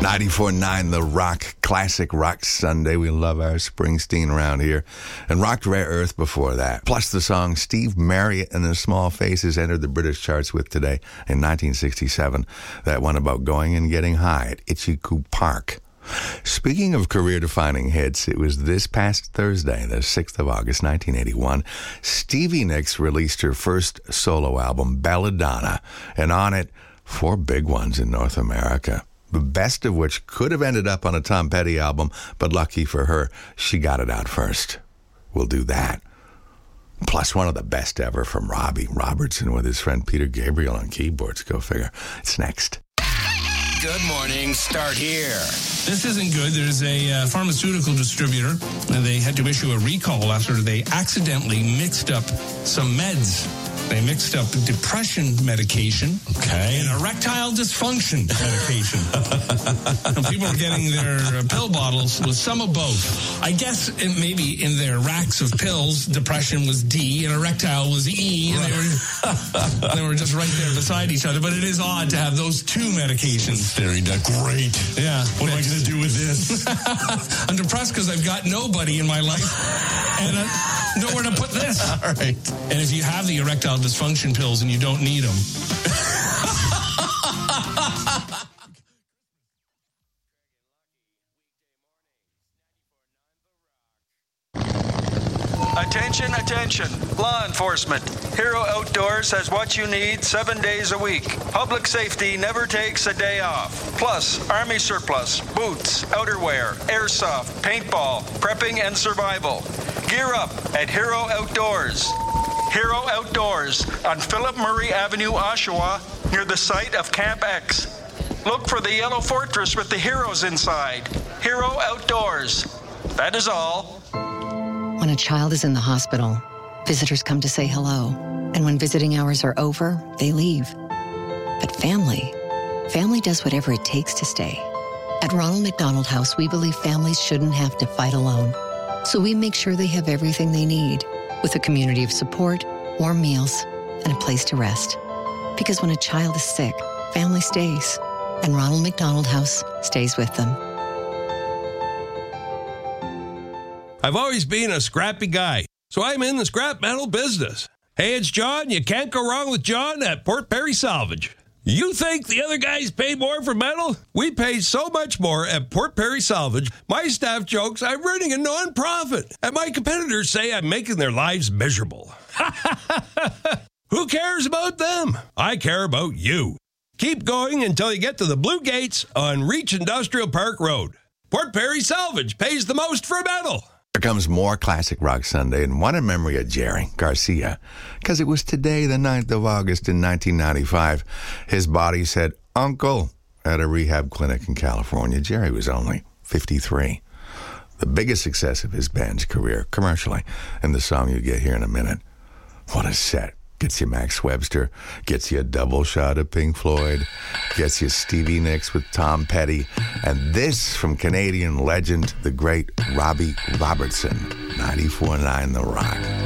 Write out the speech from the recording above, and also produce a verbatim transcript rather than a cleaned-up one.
ninety-four point nine The Rock, classic rock Sunday. We love our Springsteen around here. And rocked Rare Earth before that. Plus the song Steve Marriott and the Small Faces entered the British charts with today in nineteen sixty-seven. That one about going and getting high at Itchy-Coo Park. Speaking of career-defining hits, it was this past Thursday, the sixth of August, nineteen eighty-one, Stevie Nicks released her first solo album, Belladonna, and on it, four big ones in North America. The best of which could have ended up on a Tom Petty album, but lucky for her, she got it out first. We'll do that. Plus one of the best ever from Robbie Robertson with his friend Peter Gabriel on keyboards. Go figure. It's next. Good morning. Start here. This isn't good. There's a uh, pharmaceutical distributor, and they had to issue a recall after they accidentally mixed up some meds. They mixed up depression medication okay. and erectile dysfunction medication. And people were getting their uh, pill bottles with some of both. I guess it, maybe in their racks of pills, depression was D and erectile was E, and right. they, were, they were just right there beside each other. But it is odd to have those two medications. Very great. Yeah. What am I going to do with this? I'm depressed because I've got nobody in my life and uh, nowhere to put this. All right. And if you have the erectile dysfunction pills and you don't need them. Attention, attention. Law enforcement. Hero Outdoors has what you need seven days a week. Public safety never takes a day off. Plus, Army surplus, boots, outerwear, airsoft, paintball, prepping, and survival. Gear up at Hero Outdoors. Hero Outdoors on Philip Murray Avenue, Oshawa, near the site of Camp X. Look for the yellow fortress with the heroes inside. Hero Outdoors. That is all. When a child is in the hospital, visitors come to say hello. And when visiting hours are over, they leave. But family, family does whatever it takes to stay. At Ronald McDonald House, we believe families shouldn't have to fight alone. So we make sure they have everything they need, with a community of support, warm meals, and a place to rest. Because when a child is sick, family stays. And Ronald McDonald House stays with them. I've always been a scrappy guy, so I'm in the scrap metal business. Hey, it's John. You can't go wrong with John at Port Perry Salvage. You think the other guys pay more for metal? We pay so much more at Port Perry Salvage. My staff jokes I'm running a non-profit, and my competitors say I'm making their lives miserable. Who cares about them? I care about you. Keep going until you get to the Blue Gates on Reach Industrial Park Road. Port Perry Salvage pays the most for metal. Here comes more classic rock Sunday, and one in memory of Jerry Garcia, because it was today, the ninth of August in nineteen ninety-five. His body said, "Uncle," at a rehab clinic in California. Jerry was only fifty-three. The biggest success of his band's career, commercially, and the song you get here in a minute. What a set. Gets you Max Webster, gets you a double shot of Pink Floyd, gets you Stevie Nicks with Tom Petty, and this from Canadian legend, the great Robbie Robertson, ninety-four point nine The Rock.